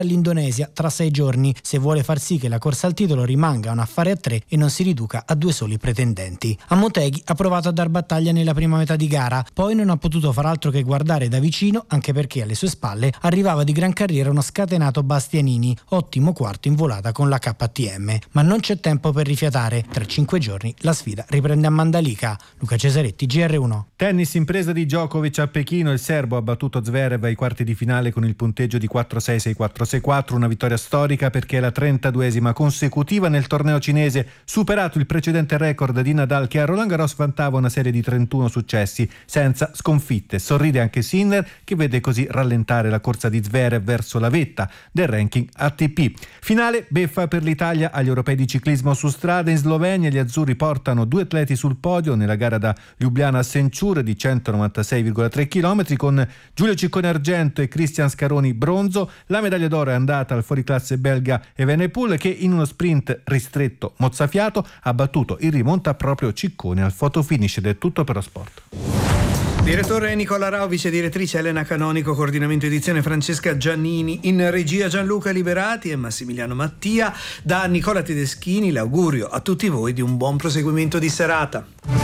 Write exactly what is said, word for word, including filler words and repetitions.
all'Indonesia tra sei giorni, se vuole far sì che la corsa al titolo rimanga un affare a tre e non si riduca a due soli pretendenti. A Motegi ha provato a dar battaglia nella prima metà di gara, poi non ha potuto far altro che guardare da vicino, anche perché alle sue spalle arrivava di gran carriera uno scatenato Bastianini, ottimo quarto in volata con la K T M. Ma non c'è tempo per rifiatare, tra cinque giorni la sfida riprende a Mandalika. Luca Cesaretti, G R uno. Tennis impresa di Djokovic a Pechino, il serbo ha battuto Zverev ai quarti di finale con il punteggio di quattro sei sei quattro sei quattro, una vittoria storica perché è la trentaduesima consecutiva nel torneo cinese, superato il precedente record di Nadal che a Roland Garros vantava una serie di trentuno successi senza sconfitte. Sorride anche Sinner che vede così rallentare la corsa di Zverev verso la vetta del ranking A T P. Finale beffa per l'Italia agli europei di ciclismo su strada in Slovenia, gli azzurri portano due atleti sul podio nella gara da Ljubljana a Senčur di centonovantasei virgola tre chilometri con Giulio Ciccone argento e Cristian Scaroni bronzo. La medaglia d'oro è andata al fuoriclasse belga Evenepoel che in uno sprint ristretto mozzafiato ha battuto in rimonta proprio Ciccone al fotofinish. Ed è tutto per lo sport. Direttore Nicola Rao, vice direttrice Elena Canonico, coordinamento edizione Francesca Giannini, in regia Gianluca Liberati e Massimiliano Mattia. Da Nicola Tedeschini l'augurio a tutti voi di un buon proseguimento di serata.